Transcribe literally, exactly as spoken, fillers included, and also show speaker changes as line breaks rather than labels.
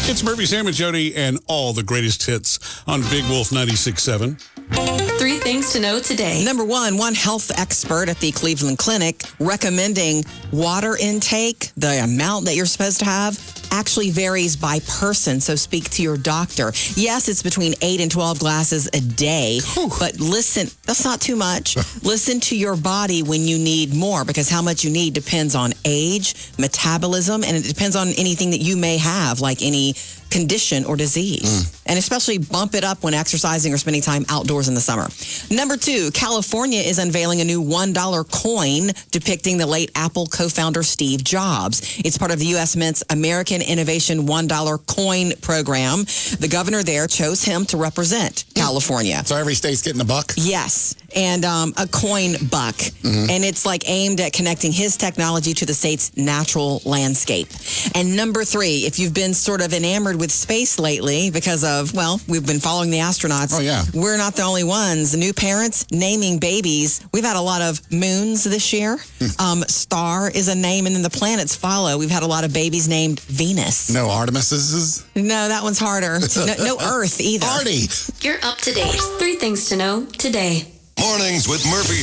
It's Murphy, Sam, and Jody, and all the greatest hits on Big Wolf ninety-six point seven.
Three things to know today.
Number one, one health expert at the Cleveland Clinic recommending water intake, the amount that you're supposed to have, actually varies by person, so speak to your doctor. Yes, it's between eight and twelve glasses a day, Whew. But listen, that's not too much. Listen to your body when you need more, because how much you need depends on age, metabolism, and it depends on anything that you may have, like any condition or disease. Mm. And especially bump it up when exercising or spending time outdoors in the summer. Number two, California is unveiling a new one dollar coin depicting the late Apple co-founder Steve Jobs. It's part of the U S Mint's American Innovation one dollar coin program. The governor there chose him to represent California.
So every state's getting a buck?
Yes, and um, a coin buck. Mm-hmm. And it's like aimed at connecting his technology to the state's natural landscape. And number three, if you've been sort of enamored with space lately because of, well, we've been following the astronauts.
Oh, yeah.
We're not the only ones. The new parents naming babies. We've had a lot of moons this year. um, Star is a name, and then the planets follow. We've had a lot of babies named Venus.
No Artemises?
No, that one's harder. No, no Earth either.
Artie!
You're up to date. Three things to know today.
Mornings with Murphy,